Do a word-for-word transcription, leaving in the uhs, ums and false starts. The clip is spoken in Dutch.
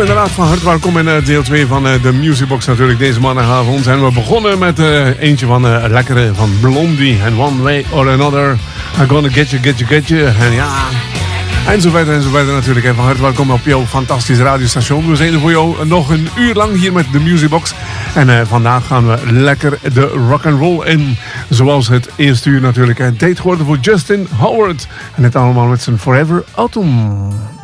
inderdaad, van harte welkom in uh, deel twee van uh, de Musicbox natuurlijk deze maandagavond. En we begonnen met uh, eentje van uh, lekkere van Blondie. En One Way or Another, I'm gonna get you, get you, get you. En ja, en zo verder en zo verder natuurlijk. En van harte welkom op jouw fantastische radiostation. We zijn er voor jou nog een uur lang hier met de Musicbox. En uh, vandaag gaan we lekker de rock'n'roll in. Zoals het eerste uur natuurlijk. En tijd geworden voor Justin Howard. En het allemaal met zijn Forever Autumn.